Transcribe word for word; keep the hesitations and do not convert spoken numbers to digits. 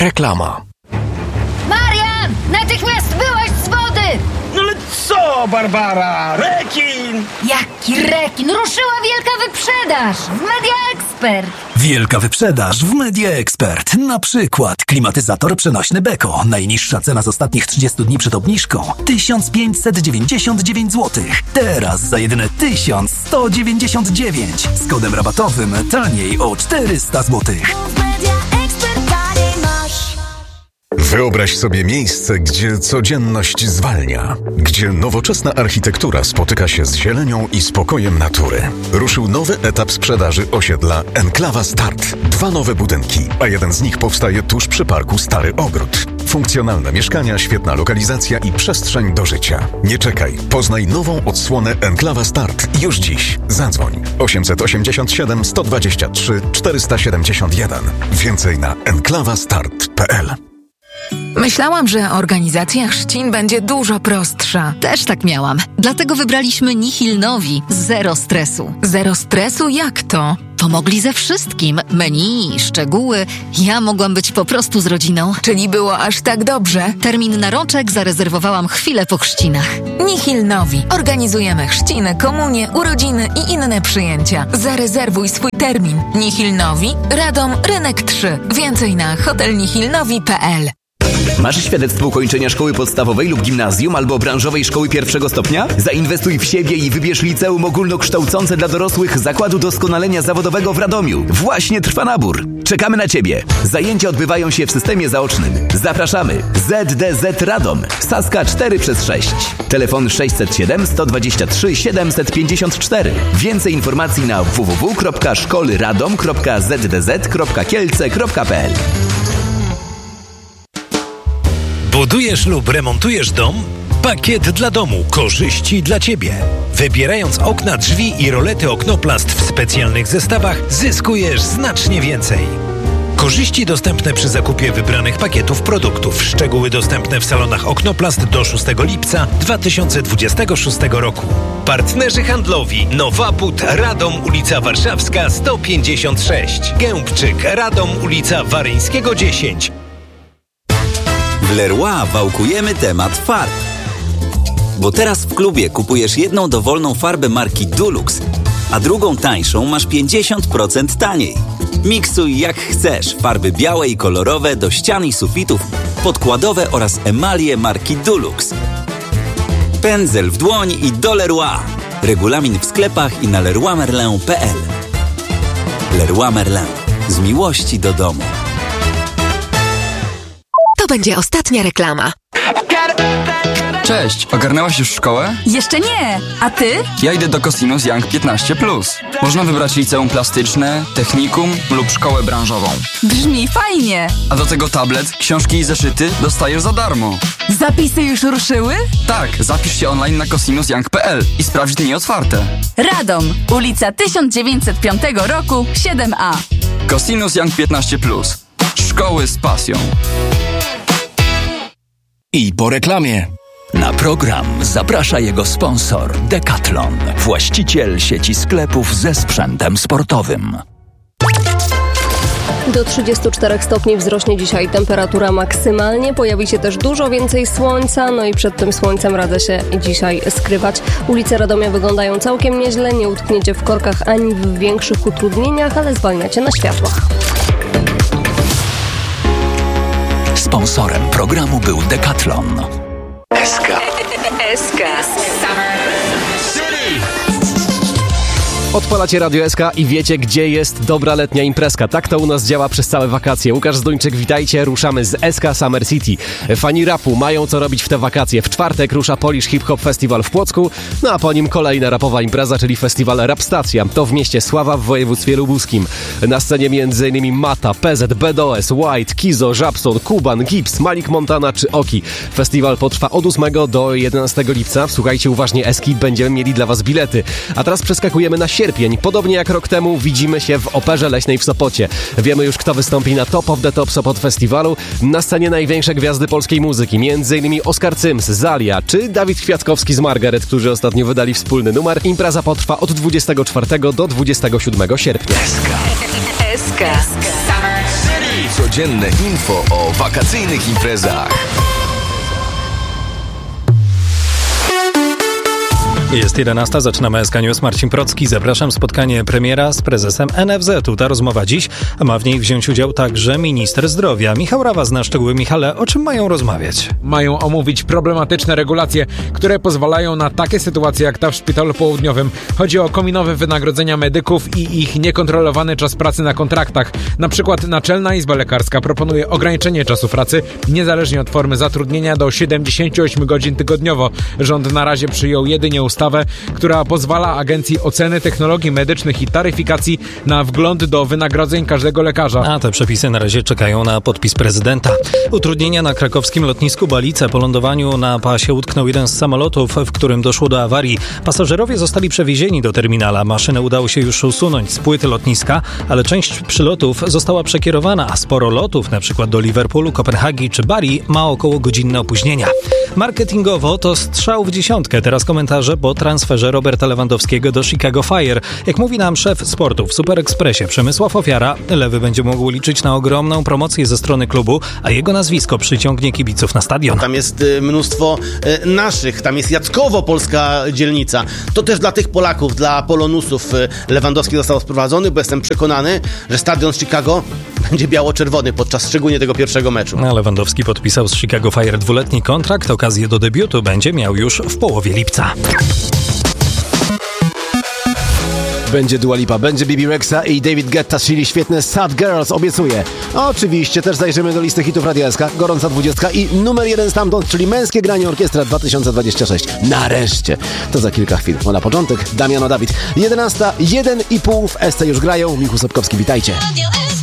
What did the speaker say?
Reklama. Marian! Natychmiast wyłaź z wody! No ale co, Barbara? Rekin! Jaki rekin? Ruszyła wielka wyprzedaż w Media Expert. Wielka wyprzedaż w Media Expert. Na przykład klimatyzator przenośny Beko. Najniższa cena z ostatnich trzydziestu dni przed obniżką tysiąc pięćset dziewięćdziesiąt dziewięć złotych. Teraz za jedyne tysiąc sto dziewięćdziesiąt dziewięć. Z kodem rabatowym taniej o czterysta złotych. Wyobraź sobie miejsce, gdzie codzienność zwalnia, gdzie nowoczesna architektura spotyka się z zielenią i spokojem natury. Ruszył nowy etap sprzedaży osiedla Enklawa Start. Dwa nowe budynki, a jeden z nich powstaje tuż przy parku Stary Ogród. Funkcjonalne mieszkania, świetna lokalizacja i przestrzeń do życia. Nie czekaj, poznaj nową odsłonę Enklawa Start już dziś. Zadzwoń osiemset osiemdziesiąt siedem sto dwadzieścia trzy czterysta siedemdziesiąt jeden. Więcej na enklawastart kropka p l. Myślałam, że organizacja chrzcin będzie dużo prostsza. Też tak miałam. Dlatego wybraliśmy Nihil Novi. Zero stresu. Zero stresu? Jak to? Pomogli ze wszystkim. Menu, szczegóły. Ja mogłam być po prostu z rodziną. Czyli było aż tak dobrze? Termin na roczek zarezerwowałam chwilę po chrzcinach. Nihil Novi. Organizujemy chrzciny, komunie, urodziny i inne przyjęcia. Zarezerwuj swój termin. Nihil Novi, Radom, Rynek trzy. Więcej na hotel nihil novi kropka p l. Masz świadectwo ukończenia szkoły podstawowej lub gimnazjum albo branżowej szkoły pierwszego stopnia? Zainwestuj w siebie i wybierz liceum ogólnokształcące dla dorosłych Zakładu Doskonalenia Zawodowego w Radomiu. Właśnie trwa nabór. Czekamy na Ciebie. Zajęcia odbywają się w systemie zaocznym. Zapraszamy. Z D Z Radom. Saska cztery przez sześć. Telefon sześćset siedem sto dwadzieścia trzy siedemset pięćdziesiąt cztery. Więcej informacji na w w w kropka szkoły radom kropka z d z kropka kielce kropka p l. Budujesz lub remontujesz dom? Pakiet dla domu. Korzyści dla Ciebie. Wybierając okna, drzwi i rolety Oknoplast w specjalnych zestawach, zyskujesz znacznie więcej. Korzyści dostępne przy zakupie wybranych pakietów produktów. Szczegóły dostępne w salonach Oknoplast do szóstego lipca dwa tysiące dwudziestego szóstego roku. Partnerzy handlowi Nowaput, Radom, ulica Warszawska sto pięćdziesiąt sześć. Gębczyk, Radom, ulica Waryńskiego dziesięć. W Leroy wałkujemy temat farb. Bo teraz w klubie kupujesz jedną dowolną farbę marki Dulux, a drugą tańszą masz pięćdziesiąt procent taniej. Miksuj jak chcesz farby białe i kolorowe do ścian i sufitów, podkładowe oraz emalie marki Dulux. Pędzel w dłoń i do Leroy. Regulamin w sklepach i na leroy merlin kropka p l. Leroy Merlin. Z miłości do domu. To będzie ostatnia reklama. Cześć, ogarnęłaś już szkołę? Jeszcze nie, a ty? Ja idę do Cosinus Young piętnaście plus. Można wybrać liceum plastyczne, technikum lub szkołę branżową. Brzmi fajnie. A do tego tablet, książki i zeszyty dostajesz za darmo. Zapisy już ruszyły? Tak, zapisz się online na cosinus young kropka p l i sprawdź dni otwarte. Radom, ulica tysiąc dziewięćset piątego roku, siedem a. Cosinus Young piętnaście plus. Szkoły z pasją. I po reklamie. Na program zaprasza jego sponsor Decathlon, właściciel sieci sklepów ze sprzętem sportowym. Do trzydziestu czterech stopni wzrośnie dzisiaj temperatura maksymalnie. Pojawi się też dużo więcej słońca, no i przed tym słońcem radzę się dzisiaj skrywać. Ulice Radomia wyglądają całkiem nieźle, nie utkniecie w korkach ani w większych utrudnieniach, ale zwalniacie na światłach. Sponsorem programu był Decathlon. S K. S K. Odpalacie Radio S K i wiecie, gdzie jest dobra letnia imprezka. Tak to u nas działa przez całe wakacje. Łukasz Zduńczyk, witajcie. Ruszamy z S K Summer City. Fani rapu mają co robić w te wakacje. W czwartek rusza Polish Hip Hop Festival w Płocku, no a po nim kolejna rapowa impreza, czyli festiwal Rap Stacja. To w mieście Sława w województwie lubuskim. Na scenie m.in. Mata, P Z, B D O S, White, Kizo, Żabson, Kuban, Gibbs, Malik Montana czy Oki. Festiwal potrwa od ósmego do jedenastego lipca. Słuchajcie uważnie Eski, będziemy mieli dla was bilety. A teraz przeskakujemy na sierpień. Podobnie jak rok temu widzimy się w Operze Leśnej w Sopocie. Wiemy już, kto wystąpi na Top of the Top Sopot Festiwalu. Na scenie największe gwiazdy polskiej muzyki, między innymi Oskar Cyms, Zalia czy Dawid Kwiatkowski z Margaret, którzy ostatnio wydali wspólny numer. Impreza potrwa od dwudziestego czwartego do dwudziestego siódmego sierpnia. S K. Codzienne info o wakacyjnych imprezach. Jest jedenasta, zaczynamy S K News. Marcin Procki, zapraszam. Spotkanie premiera z prezesem N F Z-u. Ta rozmowa dziś, a ma w niej wziąć udział także minister zdrowia. Michał Rawa zna szczegóły. Michale, o czym mają rozmawiać? Mają omówić problematyczne regulacje, które pozwalają na takie sytuacje jak ta w szpitalu południowym. Chodzi o kominowe wynagrodzenia medyków i ich niekontrolowany czas pracy na kontraktach. Na przykład Naczelna Izba Lekarska proponuje ograniczenie czasu pracy, niezależnie od formy zatrudnienia, do siedemdziesiąt osiem godzin tygodniowo. Rząd na razie przyjął jedynie ustawę, która pozwala Agencji Oceny Technologii Medycznych i Taryfikacji na wgląd do wynagrodzeń każdego lekarza. A te przepisy na razie czekają na podpis prezydenta. Utrudnienia na krakowskim lotnisku Balice. Po lądowaniu na pasie utknął jeden z samolotów, w którym doszło do awarii. Pasażerowie zostali przewiezieni do terminala. Maszynę udało się już usunąć z płyty lotniska, ale część przylotów została przekierowana, a sporo lotów, na przykład do Liverpoolu, Kopenhagi czy Bari, ma około godzinne opóźnienia. Marketingowo to strzał w dziesiątkę. Teraz komentarze po transferze Roberta Lewandowskiego do Chicago Fire. Jak mówi nam szef sportu w Super Expressie Przemysław Ofiara, Lewy będzie mógł liczyć na ogromną promocję ze strony klubu, a jego nazwisko przyciągnie kibiców na stadion. Tam jest y, mnóstwo y, naszych, tam jest Jackowo, polska dzielnica. To też dla tych Polaków, dla Polonusów y, Lewandowski został sprowadzony, bo jestem przekonany, że stadion z Chicago będzie biało-czerwony podczas szczególnie tego pierwszego meczu. A Lewandowski podpisał z Chicago Fire dwuletni kontrakt. Okazję do debiutu będzie miał już w połowie lipca. Będzie Dua Lipa, będzie Bibi Rexa i David Guetta, czyli świetne Sad Girls, obiecuję. Oczywiście też zajrzymy do listy hitów Radia S K, gorąca dwudziestka i numer jeden stamtąd, czyli Męskie Granie Orkiestra dwa tysiące dwadzieścia sześć. Nareszcie! To za kilka chwil. A na początek Damiano Dawid. jedenasta, jeden i pół w S C już grają. Michał Sobkowski, witajcie.